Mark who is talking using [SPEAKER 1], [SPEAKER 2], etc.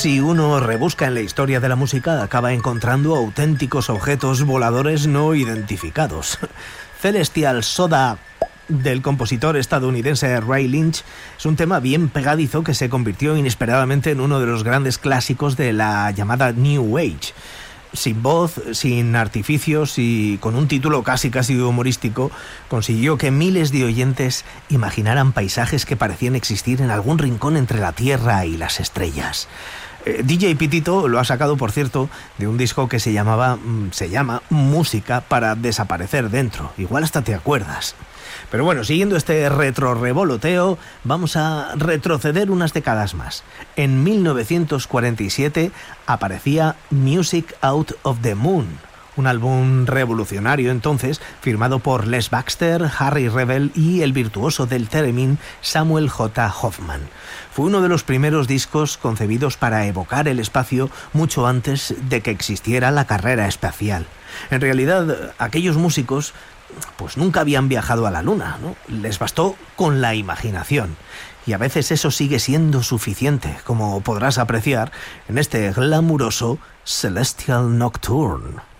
[SPEAKER 1] Si uno rebusca en la historia de la música, acaba encontrando auténticos objetos voladores no identificados. Celestial Soda, del compositor estadounidense Ray Lynch, es un tema bien pegadizo que se convirtió inesperadamente en uno de los grandes clásicos de la llamada New Age. Sin voz, sin artificios y con un título casi humorístico, consiguió que miles de oyentes imaginaran paisajes que parecían existir en algún rincón entre la Tierra y las estrellas. DJ Pitito lo ha sacado, por cierto, de un disco que se llama Música para desaparecer dentro. Igual hasta te acuerdas. Pero bueno, siguiendo este retrorevoloteo, vamos a retroceder unas décadas más. En 1947 aparecía Music Out of the Moon, un álbum revolucionario entonces, firmado por Les Baxter, Harry Revel y el virtuoso del theremin Samuel J. Hoffman. Fue uno de los primeros discos concebidos para evocar el espacio mucho antes de que existiera la carrera espacial. En realidad, aquellos músicos pues nunca habían viajado a la Luna, ¿no? Les bastó con la imaginación. Y a veces eso sigue siendo suficiente, como podrás apreciar en este glamuroso Celestial Nocturne.